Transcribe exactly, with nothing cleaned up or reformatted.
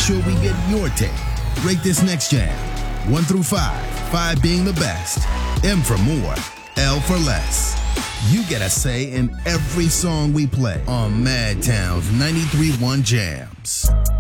sure we get your take. Rate this next jam. One through five. Five being the best. M for more. L for less. You get a say in every song we play on Madtown's ninety-three point one Jams.